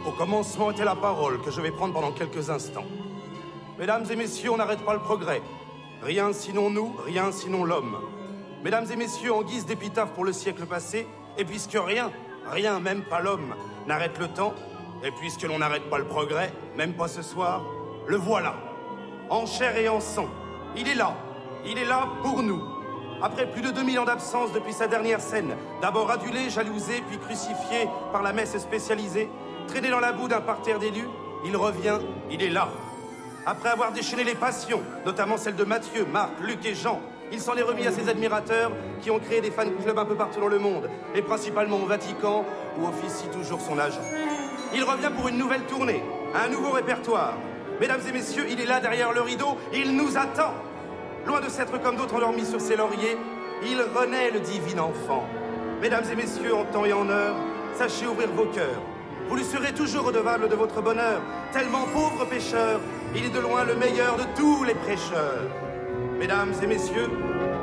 Au commencement était la parole que je vais prendre pendant quelques instants. Mesdames et messieurs, on n'arrête pas le progrès. Rien sinon nous, rien sinon l'homme. Mesdames et messieurs, en guise d'épitaphe pour le siècle passé, et puisque rien, même pas l'homme, n'arrête le temps, et puisque l'on n'arrête pas le progrès, même pas ce soir, le voilà. En chair et en sang. Il est là pour nous. Après plus de 2000 ans d'absence depuis sa dernière scène, d'abord adulé, jalousé, puis crucifié par la messe spécialisée, traîné dans la boue d'un parterre d'élus, il revient, il est là. Après avoir déchaîné les passions, notamment celles de Matthieu, Marc, Luc et Jean, il s'en est remis à ses admirateurs qui ont créé des fan clubs un peu partout dans le monde, et principalement au Vatican, où officie toujours son agent. Il revient pour une nouvelle tournée, un nouveau répertoire. Mesdames et messieurs, il est là derrière le rideau, il nous attend. Loin de s'être comme d'autres endormis sur ses lauriers, il renaît le divin enfant. Mesdames et messieurs, en temps et en heure, sachez ouvrir vos cœurs. Vous lui serez toujours redevable de votre bonheur. Tellement pauvre pécheur, il est de loin le meilleur de tous les prêcheurs. Mesdames et messieurs,